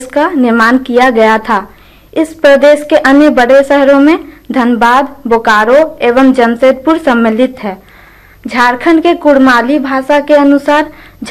का निर्माण किया गया था। इस प्रदेश के अन्य बड़े शहरों में धनबाद, बोकारो एवं जमशेदपुर सम्मिलित है। झारखंड के कुड़माली भाषा के अनुसार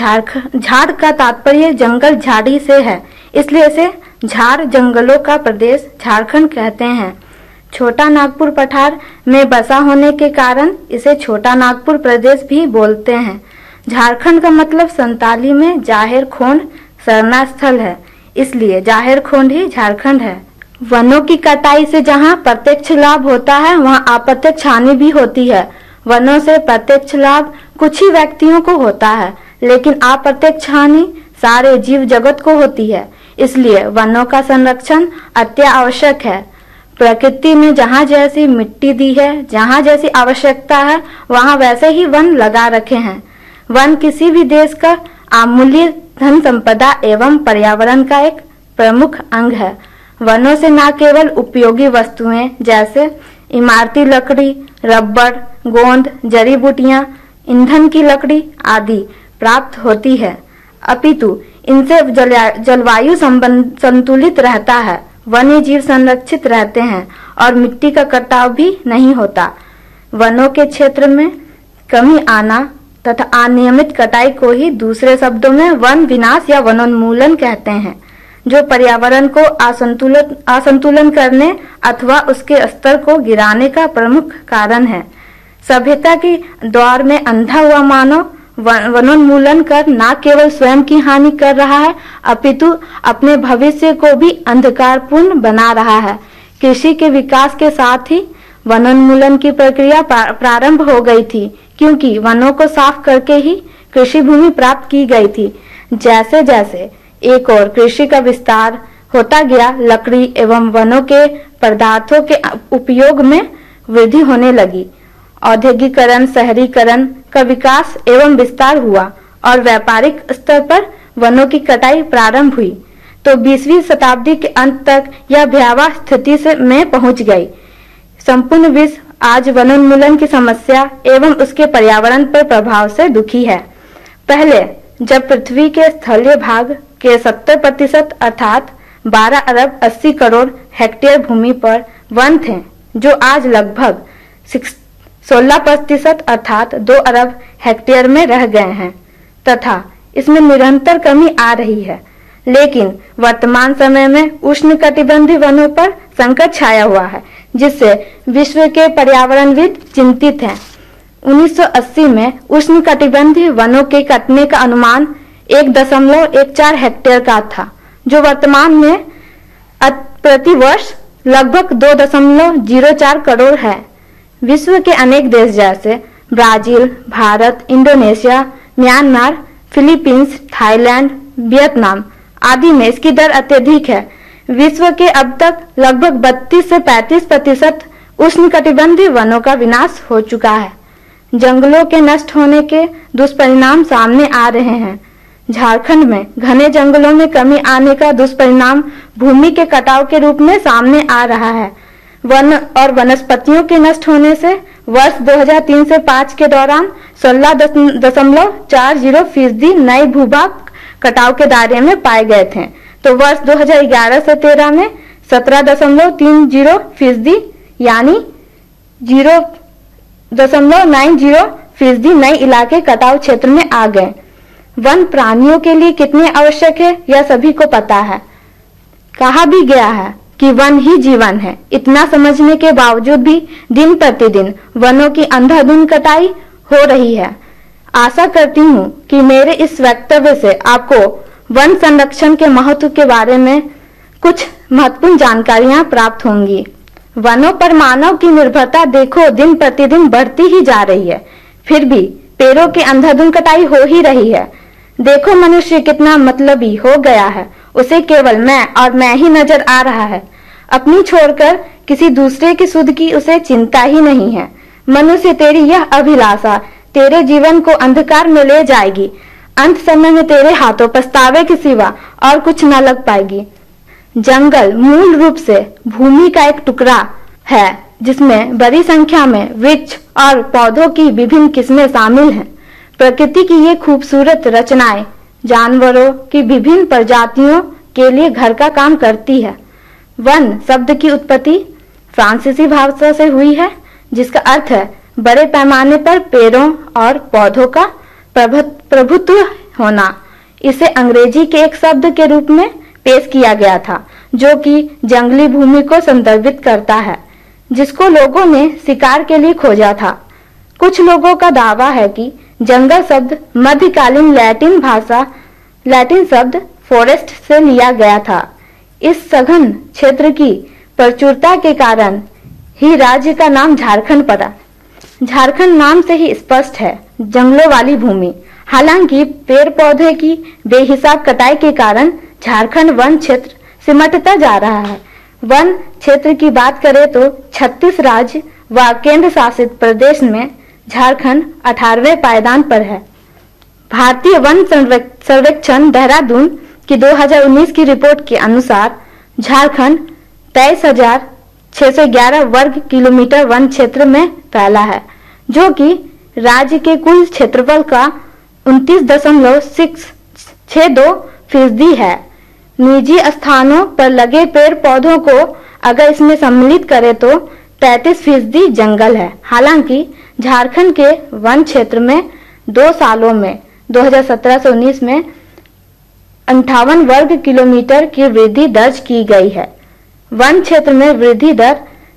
झाड़ का तात्पर्य जंगल झाड़ी से है, इसलिए इसे झाड़ जंगलों का प्रदेश झारखंड कहते हैं। छोटा नागपुर पठार में बसा होने के कारण इसे छोटा नागपुर प्रदेश भी बोलते हैं। झारखंड का मतलब संताली में जाहिर खोंड सरना स्थल है, इसलिए जाहिर खोंड ही झारखंड है। वनों की कटाई से जहां प्रत्यक्ष लाभ होता है वहां अप्रत्यक्ष हानि भी होती है। वनों से प्रत्यक्ष लाभ कुछ ही व्यक्तियों को होता है, लेकिन अप्रत्यक्ष हानि सारे जीव जगत को होती है। इसलिए वनों का संरक्षण अति आवश्यक है। प्रकृति ने जहाँ जैसी मिट्टी दी है, जहाँ जैसी आवश्यकता है, वहाँ वैसे ही वन लगा रखे हैं। वन किसी भी देश का अमूल्य धन संपदा एवं पर्यावरण का एक प्रमुख अंग है। वनों से न केवल उपयोगी वस्तुएं जैसे इमारती लकड़ी, रबर, गोंद, जड़ी बूटियां, ईंधन की लकड़ी आदि प्राप्त होती है, अपितु इनसे जलवायु संतुलित रहता है, वन्य जीव संरक्षित रहते हैं और मिट्टी का कटाव भी नहीं होता। वनों के क्षेत्र में कमी आना तथा अनियमित कटाई को ही दूसरे शब्दों में वन विनाश या वनोन्मूलन कहते हैं, जो पर्यावरण को असंतुलन करने अथवा उसके स्तर को गिराने का प्रमुख कारण है। सभ्यता की दौर में अंधा हुआ मानव वनोन्मूलन कर न केवल स्वयं की हानि कर रहा है, अपितु अपने भविष्य को भी अंधकारपूर्ण बना रहा है। कृषि के विकास के साथ ही वनोन्मूलन की प्रक्रिया प्रारंभ हो गई थी, क्योंकि वनों को साफ करके ही कृषि भूमि प्राप्त की गई थी। जैसे जैसे एक और कृषि का विस्तार होता गया, लकड़ी एवं वनों के पदार्थों के उपयोग में वृद्धि होने लगी। औद्योगिकरण, शहरीकरण का विकास एवं विस्तार हुआ और व्यापारिक स्तर पर वनों की कटाई प्रारंभ हुई, तो 20वीं शताब्दी के अंत तक यह भयावह स्थिति में पहुंच गई। संपूर्ण विश्व आज वनोन्मूलन की समस्या एवं उसके पर्यावरण पर प्रभाव से दुखी है। पहले जब पृथ्वी के स्थलीय भाग के 70% अर्थात 12 अरब 80 करोड़ हेक्टेयर भूमि पर वन थे, जो आज लगभग 16% अर्थात 2 अरब हेक्टेयर में रह गए हैं तथा इसमें निरंतर कमी आ रही है। लेकिन वर्तमान समय में उष्णकटिबंधीय वनों पर संकट छाया हुआ है, जिससे विश्व के पर्यावरणविद चिंतित हैं। 1980 में उष्णकटिबंधीय वनों के कटने का अनुमान 1.14 हेक्टेयर का था, जो वर्तमान में प्रति वर्ष लगभग 2.04 करोड़ है। विश्व के अनेक देश जैसे Brazil, Bharat, Indonesia, Myanmar, Philippines, Thailand, Vietnam आदि में इसकी दर अत्यधिक है। विश्व के अब तक लगभग 32 से 35% उष्णकटिबंधीय वनों का विनाश हो चुका है। जंगलों के नष्ट होने के दुष्परिणाम सामने आ रहे हैं। झारखंड में घने जंगलों में कमी आने का दुष्परिणाम भूमि के कटाव के रूप में सामने आ रहा है। वन और वनस्पतियों के नष्ट होने से वर्ष 2003 से 5 के दौरान 16.40% नए भूभाग कटाव के दायरे में पाए गए थे, तो वर्ष 2011 से 13 में 17.30% यानी 0.90% नए इलाके कटाव क्षेत्र में आ गए। वन प्राणियों के लिए कितने आवश्यक है यह सभी को पता है। कहा भी गया है कि वन ही जीवन है। इतना समझने के बावजूद भी दिन प्रतिदिन वनों की अंधाधुंध कटाई हो रही है। आशा करती हूँ कि मेरे इस वक्तव्य से आपको वन संरक्षण के महत्व के बारे में कुछ महत्वपूर्ण जानकारियां प्राप्त होंगी। वनों पर मानव की निर्भरता देखो दिन प्रतिदिन बढ़ती ही जा रही है, फिर भी पेड़ों की अंधाधुंध कटाई हो ही रही है। देखो मनुष्य कितना मतलबी हो गया है, उसे केवल मैं और मैं ही नजर आ रहा है। अपनी छोड़कर किसी दूसरे की सुध की उसे चिंता ही नहीं है। मनुष्य, तेरी यह अभिलाषा तेरे जीवन को अंधकार में ले जाएगी। अंत समय में तेरे हाथों पछतावे के सिवा और कुछ न लग पाएगी। जंगल मूल रूप से भूमि का एक टुकड़ा है, जिसमें बड़ी संख्या में वृक्ष और पौधों की विभिन्न किस्में शामिल हैं। प्रकृति की ये खूबसूरत रचनाएं जानवरों की विभिन्न प्रजातियों के लिए घर का काम करती है। वन शब्द की उत्पत्ति फ्रांसीसी भाषा से हुई है, जिसका अर्थ है बड़े पैमाने पर पेड़ों और पौधों का प्रभुत्व होना। इसे अंग्रेजी के एक शब्द के रूप में पेश किया गया था, जो कि जंगली भूमि को संदर्भित करता है, जिसको लोगों ने शिकार के लिए खोजा था। कुछ लोगों का दावा है कि जंगल शब्द मध्यकालीन लैटिन शब्द फॉरेस्ट से लिया गया था। इस सघन क्षेत्र की प्रचुरता के कारण ही राज्य का नाम झारखंड पड़ा। झारखंड नाम से ही स्पष्ट है, जंगलों वाली भूमि। हालांकि पेड़ पौधे की बेहिसाब कटाई के कारण झारखंड वन क्षेत्र सिमटता जा रहा है। वन क्षेत्र की बात करें तो 36 राज्य व केंद्र शासित प्रदेश में झारखंड 18वें पायदान पर है। भारतीय वन सर्वेक्षण देहरादून की 2019 की रिपोर्ट के अनुसार झारखंड 23,611 वर्ग किलोमीटर वन क्षेत्र में फैला है, जो कि राज्य के कुल क्षेत्रफल का 29.62% है। निजी स्थानों पर लगे पेड़ पौधों को अगर इसमें सम्मिलित करें तो 33% जंगल है। हालांकि झारखंड के वन क्षेत्र में 2 सालों में 2017 से 19 में 58 वर्ग किलोमीटर की वृद्धि दर्ज की गई है। वन क्षेत्र में वृद्धि दर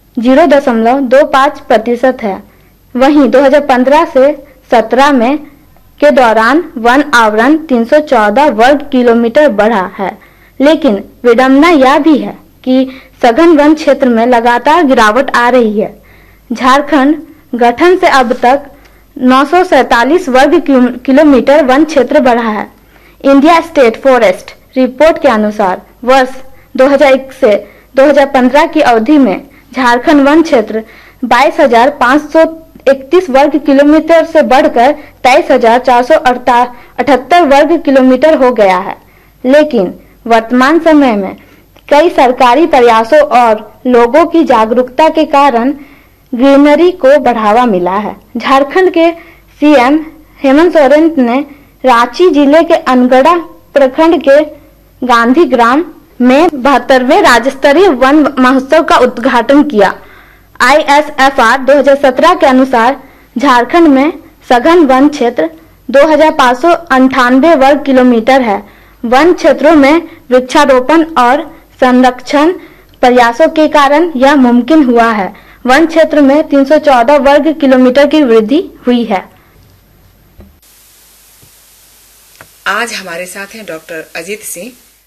0.25% है। वहीं 2015 से 17 में के दौरान वन आवरण 314 वर्ग किलोमीटर बढ़ा है। लेकिन विडंबना यह भी है कि सघन वन क्षेत्र में लगातार गिरावट आ रही है। झारखंड गठन से अब तक 947 वर्ग किलोमीटर वन क्षेत्र बढ़ा है। इंडिया स्टेट फॉरेस्ट रिपोर्ट के अनुसार वर्ष 2001 से 2015 की अवधि में झारखंड वन क्षेत्र 22,531 वर्ग किलोमीटर से बढ़कर 23,478 वर्ग किलोमीटर हो गया है। लेकिन वर्तमान समय में कई सरकारी प्रयासों और लोगों की जागरूकता के कारण ग्रीनरी को बढ़ावा मिला है। झारखंड के सीएम हेमंत सोरेन ने रांची जिले के अनगढ़ा प्रखंड के गांधी ग्राम में 72वें राज्य स्तरीय वन महोत्सव का उद्घाटन किया। ISFR 2017 के अनुसार झारखंड में सघन वन क्षेत्र 2,598 वर्ग किलोमीटर है। वन क्षेत्रों में वृक्षारोपण और संरक्षण प्रयासों के कारण यह मुमकिन हुआ है। वन क्षेत्र में 314 वर्ग किलोमीटर की वृद्धि हुई है। आज हमारे साथ हैं डॉक्टर अजीत सिंह।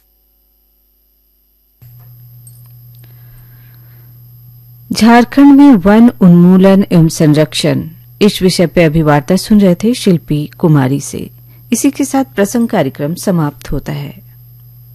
झारखंड में वन उन्मूलन एवं संरक्षण, इस विषय पर अभिवार्ता सुन रहे थे शिल्पी कुमारी से। इसी के साथ प्रसंग कार्यक्रम समाप्त होता है।